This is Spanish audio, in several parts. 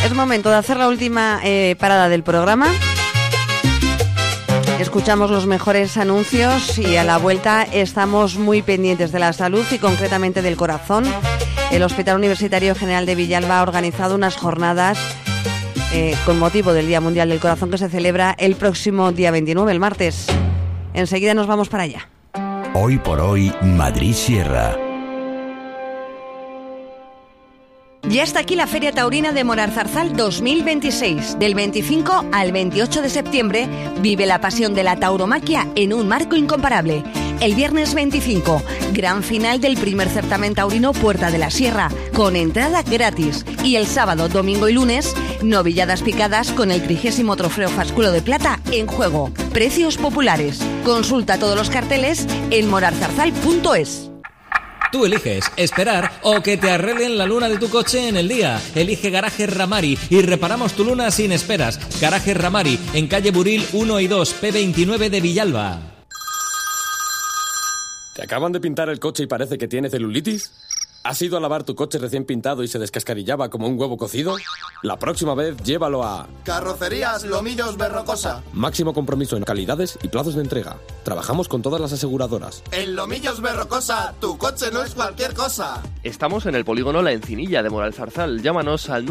Es momento de hacer la última parada del programa. Escuchamos los mejores anuncios y a la vuelta estamos muy pendientes de la salud y concretamente del corazón. El Hospital Universitario General de Villalba ha organizado unas jornadas con motivo del Día Mundial del Corazón que se celebra el próximo día 29, el martes. Enseguida nos vamos para allá. Hoy por hoy, Madrid Sierra. Ya está aquí la Feria Taurina de Moralzarzal 2026. Del 25 al 28 de septiembre vive la pasión de la tauromaquia en un marco incomparable. El viernes 25, gran final del primer certamen taurino Puerta de la Sierra, con entrada gratis. Y el sábado, domingo y lunes, novilladas picadas con el 30º trofeo Fasculo de Plata en juego. Precios populares. Consulta todos los carteles en moralzarzal.es. Tú eliges esperar o que te arreglen la luna de tu coche en el día. Elige Garaje Ramari y reparamos tu luna sin esperas. Garaje Ramari, en calle Buril 1 y 2, P29 de Villalba. ¿Te acaban de pintar el coche y parece que tiene celulitis? ¿Has ido a lavar tu coche recién pintado y se descascarillaba como un huevo cocido? La próxima vez llévalo a... Carrocerías Lomillos Berrocosa. Máximo compromiso en calidades y plazos de entrega. Trabajamos con todas las aseguradoras. En Lomillos Berrocosa, tu coche no es cualquier cosa. Estamos en el polígono La Encinilla de Moralzarzal. Llámanos al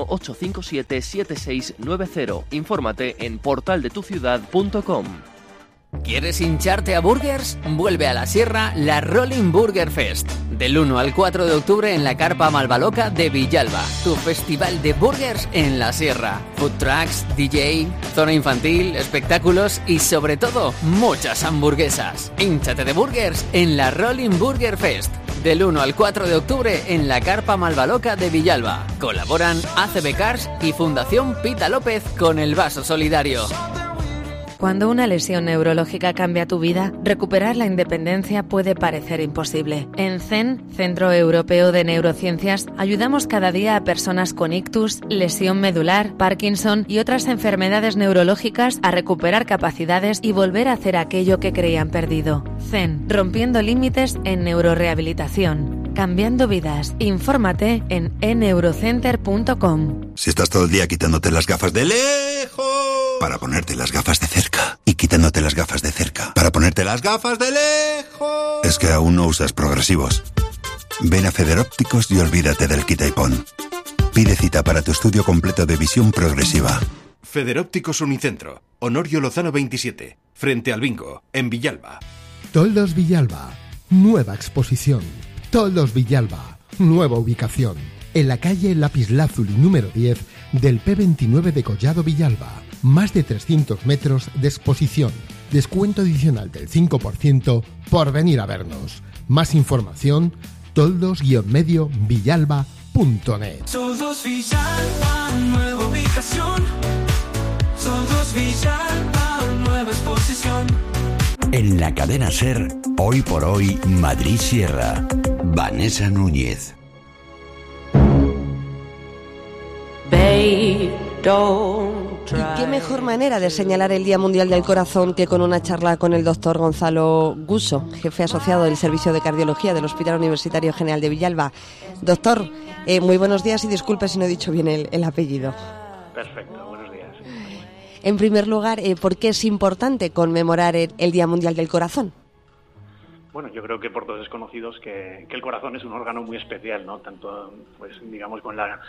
918577690. Infórmate en portaldetuciudad.com. ¿Quieres hincharte a burgers? Vuelve a la Sierra la Rolling Burger Fest. Del 1 al 4 de octubre en la Carpa Malvaloca de Villalba. Tu festival de burgers en la Sierra. Food trucks, DJ, zona infantil, espectáculos y sobre todo, muchas hamburguesas. Hínchate de burgers en la Rolling Burger Fest. Del 1 al 4 de octubre en la Carpa Malvaloca de Villalba. Colaboran ACB Cars y Fundación Pita López con el Vaso Solidario. Cuando una lesión neurológica cambia tu vida, recuperar la independencia puede parecer imposible. En CEN, Centro Europeo de Neurociencias, ayudamos cada día a personas con ictus, lesión medular, Parkinson y otras enfermedades neurológicas a recuperar capacidades y volver a hacer aquello que creían perdido. CEN, rompiendo límites en neurorehabilitación. Cambiando vidas. Infórmate en eneurocenter.com. Si estás todo el día quitándote las gafas de lejos para ponerte las gafas de cerca y quitándote las gafas de cerca para ponerte las gafas de lejos, es que aún no usas progresivos. Ven a Federópticos y olvídate del quita y pon. Pide cita para tu estudio completo de visión progresiva. Federópticos Unicentro, Honorio Lozano 27, frente al Bingo, en Villalba. Toldos Villalba, nueva exposición. Toldos Villalba, nueva ubicación. En la calle Lapislázuli número 10 del P29 de Collado Villalba. Más de 300 metros de exposición. Descuento adicional del 5% por venir a vernos. Más información, toldos-villalba.net. Toldos Villalba, nueva ubicación. Toldos Villalba, nueva exposición. En la cadena SER, hoy por hoy, Madrid Sierra. Vanessa Núñez. ¿Y qué mejor manera de señalar el Día Mundial del Corazón que con una charla con el doctor Gonzalo Guso, jefe asociado del Servicio de Cardiología del Hospital Universitario General de Villalba? Doctor, muy buenos días y disculpe si no he dicho bien el apellido. Perfecto, buenos días. En primer lugar, ¿por qué es importante conmemorar el Día Mundial del Corazón? Bueno, yo creo que por todos es conocido que el corazón es un órgano muy especial, ¿no? Tanto, pues, digamos, con la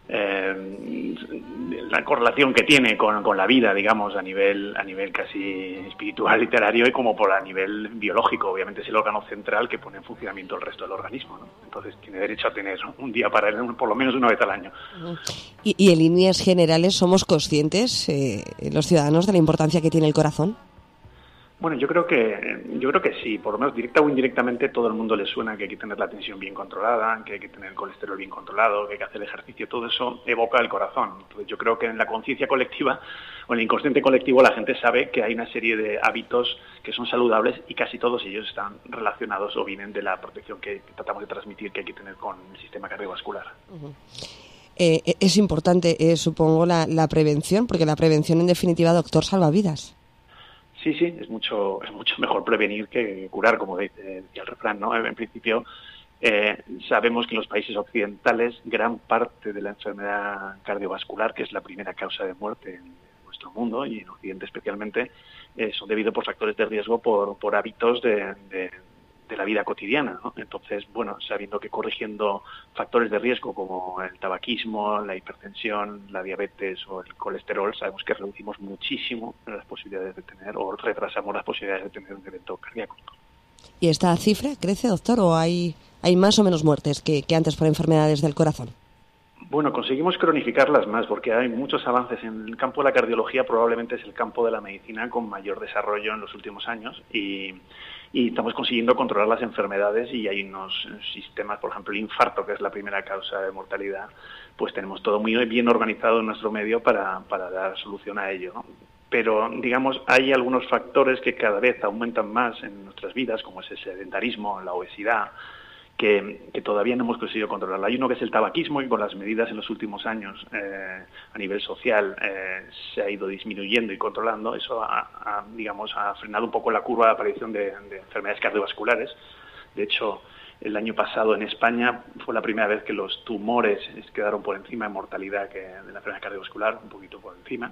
correlación que tiene con la vida, digamos, a nivel casi espiritual, literario, y como a nivel biológico. Obviamente es el órgano central que pone en funcionamiento el resto del organismo, ¿no? Entonces tiene derecho a tener un día para él, por lo menos una vez al año. ¿Y en líneas generales somos conscientes, los ciudadanos, de la importancia que tiene el corazón? Bueno, yo creo que sí, por lo menos directa o indirectamente todo el mundo le suena que hay que tener la tensión bien controlada, que hay que tener el colesterol bien controlado, que hay que hacer ejercicio, todo eso evoca el corazón. Entonces yo creo que en la conciencia colectiva o en el inconsciente colectivo la gente sabe que hay una serie de hábitos que son saludables y casi todos ellos están relacionados o vienen de la protección que tratamos de transmitir que hay que tener con el sistema cardiovascular. Uh-huh. Es importante, supongo, la prevención, porque la prevención en definitiva, doctor, salva vidas. Sí, es mucho mejor prevenir que curar, como decía el refrán, ¿no? En principio, Sabemos que en los países occidentales gran parte de la enfermedad cardiovascular, que es la primera causa de muerte en nuestro mundo y en Occidente especialmente, son debidos por factores de riesgo por hábitos de la vida cotidiana, ¿no? Entonces, bueno, sabiendo que corrigiendo factores de riesgo como el tabaquismo, la hipertensión, la diabetes o el colesterol, sabemos que reducimos muchísimo las posibilidades de tener o retrasamos las posibilidades de tener un evento cardíaco. ¿Y esta cifra crece, doctor, o hay más o menos muertes que antes por enfermedades del corazón? Bueno, conseguimos cronificarlas más porque hay muchos avances. En el campo de la cardiología probablemente es el campo de la medicina con mayor desarrollo en los últimos años y estamos consiguiendo controlar las enfermedades y hay unos sistemas, por ejemplo, el infarto, que es la primera causa de mortalidad, pues tenemos todo muy bien organizado en nuestro medio para dar solución a ello, ¿no? Pero, digamos, hay algunos factores que cada vez aumentan más en nuestras vidas, como es el sedentarismo, la obesidad, que todavía no hemos conseguido controlarlo. Hay uno que es el tabaquismo y con las medidas en los últimos años a nivel social se ha ido disminuyendo y controlando. Eso ha frenado un poco la curva de aparición de enfermedades cardiovasculares. De hecho, el año pasado en España fue la primera vez que los tumores quedaron por encima de mortalidad que de la enfermedad cardiovascular, un poquito por encima.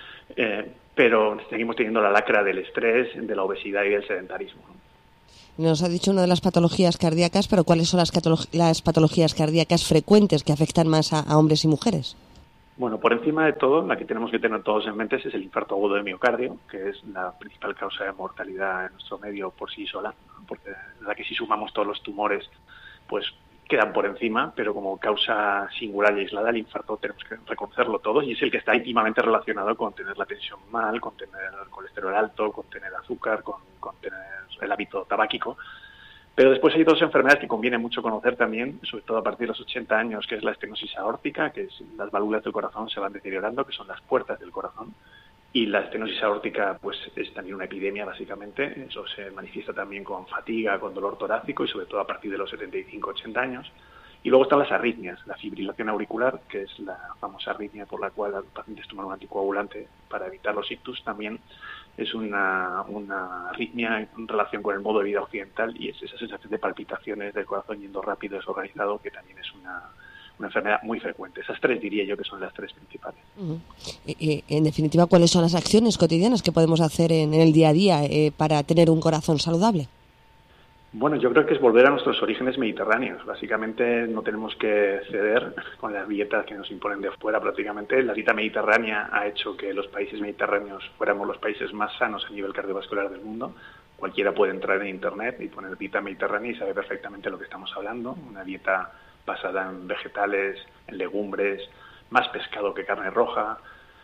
Pero seguimos teniendo la lacra del estrés, de la obesidad y del sedentarismo, ¿no? Nos ha dicho una de las patologías cardíacas, pero ¿cuáles son las patologías cardíacas frecuentes que afectan más a hombres y mujeres? Bueno, por encima de todo, la que tenemos que tener todos en mente es el infarto agudo de miocardio, que es la principal causa de mortalidad en nuestro medio por sí sola, ¿no? Porque la que si sumamos todos los tumores, pues quedan por encima, pero como causa singular y aislada, el infarto tenemos que reconocerlo todos y es el que está íntimamente relacionado con tener la tensión mal, con tener el colesterol alto, con tener azúcar, con tener el hábito tabáquico. Pero después hay dos enfermedades que conviene mucho conocer también, sobre todo a partir de los 80 años, que es la estenosis aórtica, que es las válvulas del corazón se van deteriorando, que son las puertas del corazón. Y la estenosis aórtica pues es también una epidemia, básicamente. Eso se manifiesta también con fatiga, con dolor torácico y sobre todo a partir de los 75-80 años. Y luego están las arritmias, la fibrilación auricular, que es la famosa arritmia por la cual los pacientes toman un anticoagulante para evitar los ictus, también es una arritmia en relación con el modo de vida occidental y es esa sensación de palpitaciones del corazón yendo rápido, desorganizado, que también es una enfermedad muy frecuente. Esas tres diría yo que son las tres principales. En definitiva, ¿cuáles son las acciones cotidianas que podemos hacer en el día a día para tener un corazón saludable? Bueno, yo creo que es volver a nuestros orígenes mediterráneos. Básicamente no tenemos que ceder con las dietas que nos imponen de fuera. Prácticamente la dieta mediterránea ha hecho que los países mediterráneos fuéramos los países más sanos a nivel cardiovascular del mundo. Cualquiera puede entrar en internet y poner dieta mediterránea y sabe perfectamente lo que estamos hablando. Una dieta basada en vegetales, en legumbres, más pescado que carne roja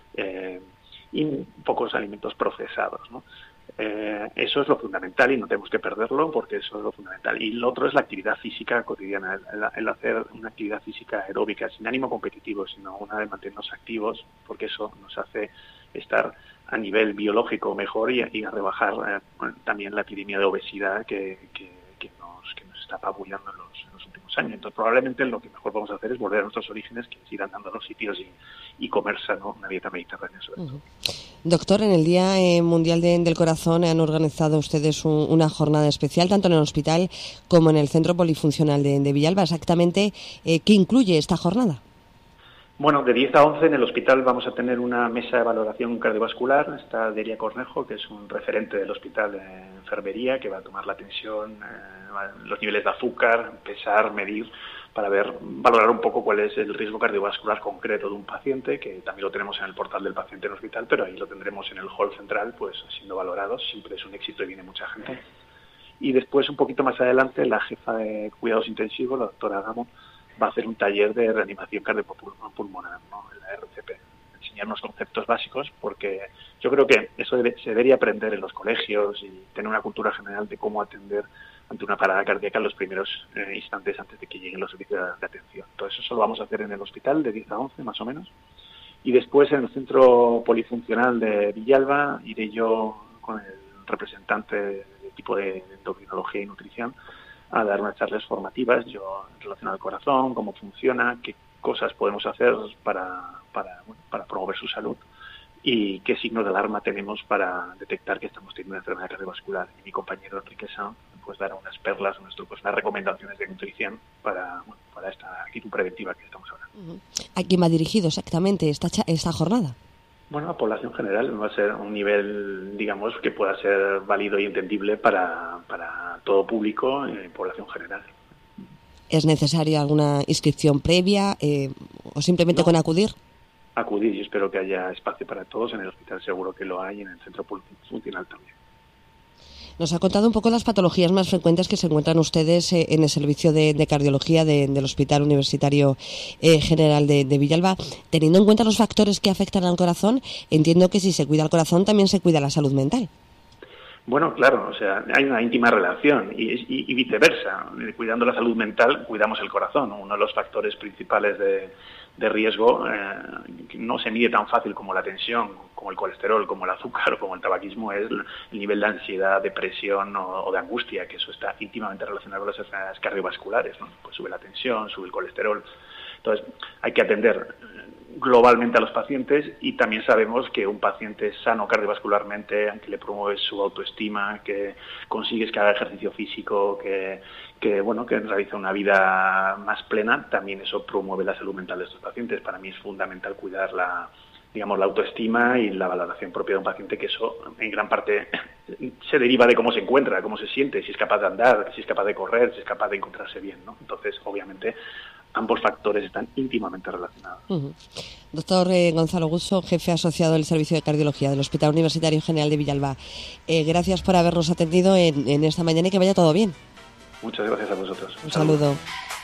y pocos alimentos procesados, ¿no? Eso es lo fundamental y no tenemos que perderlo porque eso es lo fundamental. Y lo otro es la actividad física cotidiana, el hacer una actividad física aeróbica sin ánimo competitivo, sino una de mantenernos activos, porque eso nos hace estar a nivel biológico mejor y a rebajar también la epidemia de obesidad que nos está apabullando en los últimos años. Entonces, probablemente lo que mejor vamos a hacer es volver a nuestros orígenes, que es ir andando a los sitios y comer sano, una dieta mediterránea sobre todo. Doctor, en el Día Mundial del Corazón han organizado ustedes una jornada especial, tanto en el hospital como en el Centro Polifuncional de Villalba. Exactamente, ¿qué incluye esta jornada? Bueno, de 10 a 11 en el hospital vamos a tener una mesa de valoración cardiovascular. Está Delia Cornejo, que es un referente del hospital en enfermería, que va a tomar la tensión, los niveles de azúcar, pesar, medir, para valorar un poco cuál es el riesgo cardiovascular concreto de un paciente, que también lo tenemos en el portal del paciente en el hospital, pero ahí lo tendremos en el hall central, pues siendo valorados. Siempre es un éxito y viene mucha gente. Y después, un poquito más adelante, la jefa de cuidados intensivos, la doctora Gamo, va a hacer un taller de reanimación cardiopulmonar, ¿no? En la RCP, enseñarnos conceptos básicos, porque yo creo que eso se debería aprender en los colegios y tener una cultura general de cómo atender ante una parada cardíaca en los primeros instantes antes de que lleguen los servicios de atención. Entonces eso lo vamos a hacer en el hospital de 10 a 11 más o menos, y después en el Centro Polifuncional de Villalba iré yo con el representante del equipo de endocrinología y nutrición a dar unas charlas formativas, yo relacionado al corazón, cómo funciona, qué cosas podemos hacer para promover su salud y qué signos de alarma tenemos para detectar que estamos teniendo una enfermedad cardiovascular. Y mi compañero Enrique Sanz pues dar unas perlas, unas recomendaciones de nutrición para esta actitud preventiva que estamos ahora. ¿A quién va dirigido exactamente esta jornada? Bueno, a población general va a ser un nivel, digamos, que pueda ser válido y entendible para todo público y población general. ¿Es necesaria alguna inscripción previa o simplemente con acudir? Acudir, y espero que haya espacio para todos. En el hospital seguro que lo hay, y en el centro funcional también. Nos ha contado un poco las patologías más frecuentes que se encuentran ustedes en el servicio de cardiología del Hospital Universitario General de Villalba. Teniendo en cuenta los factores que afectan al corazón, entiendo que si se cuida el corazón también se cuida la salud mental. Bueno, claro, o sea, hay una íntima relación y viceversa. Cuidando la salud mental, cuidamos el corazón. Uno de los factores principales de riesgo no se mide tan fácil como la tensión, como el colesterol, como el azúcar o como el tabaquismo, es el nivel de ansiedad, depresión o de angustia, que eso está íntimamente relacionado con las enfermedades cardiovasculares, ¿no? Pues sube la tensión, sube el colesterol. Entonces, hay que atender globalmente a los pacientes, y también sabemos que un paciente sano cardiovascularmente, que le promueves su autoestima, que consigues que haga ejercicio físico, que realice una vida más plena, también eso promueve la salud mental de estos pacientes. Para mí es fundamental cuidar la autoestima y la valoración propia de un paciente, que eso en gran parte se deriva de cómo se encuentra, cómo se siente, si es capaz de andar, si es capaz de correr, si es capaz de encontrarse bien, ¿no? Entonces, obviamente, ambos factores están íntimamente relacionados. Doctor Gonzalo Gusso, jefe asociado del Servicio de Cardiología del Hospital Universitario General de Villalba. Gracias por habernos atendido en esta mañana y que vaya todo bien. Muchas gracias a vosotros. Un saludo.